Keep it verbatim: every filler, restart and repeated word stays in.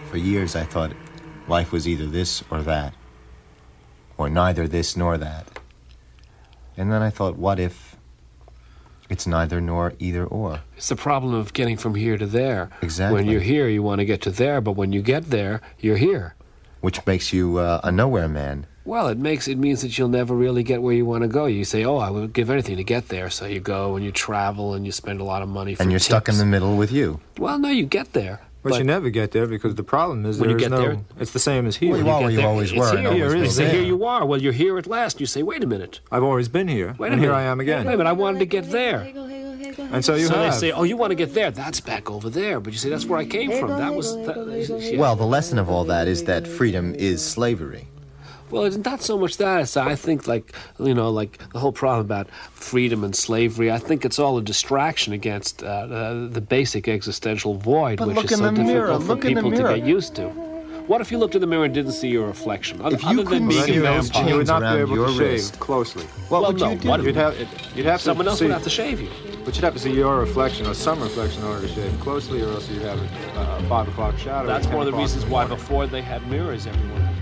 For years I thought life was either this or that, or neither this nor that. And then I thought, what if it's neither nor either or? It's the problem of getting from here to there. Exactly. When you're here, you want to get to there, but when you get there, you're here. Which makes you uh, a nowhere man. Well, it makes it means that you'll never really get where you want to go. You say, oh, I would give anything to get there. So you go and you travel and you spend a lot of money for And you're tips. stuck in the middle with you. Well, no, you get there. But, but you never get there because the problem is when there you is get no... there, it's the same as here. Well, you are where you there, always it's were. Here, and here, always is. will Say, be. here you are. Well, you're here at last. You say, wait a minute. I've always been here, Wait a and minute. here I am again. Wait a minute, I wanted to get there. And so you so have. they say, oh, you want to get there. That's back over there. But you say, that's where I came from. That was... That, yeah. Well, the lesson of all that is that freedom is slavery. Well, it's not so much that. It's, I think, like, you know, like the whole problem about freedom and slavery, I think it's all a distraction against uh, uh, the basic existential void, But which look is in so the difficult mirror. for Look in the people to mirror. get used to. What if you looked in the mirror and didn't see your reflection? Other, If you other than couldn't being see a those vampire. You would not be around able your to shave wrist. closely. What Well, would no, you do? what if- You'd have, it, you'd have Someone to else see, would have to shave you. But you'd have to see your reflection or some reflection in order to shave closely, or else you'd have a uh, five o'clock shadow. That's or one of the ten o'clock reasons in the why morning. before they had mirrors, everyone had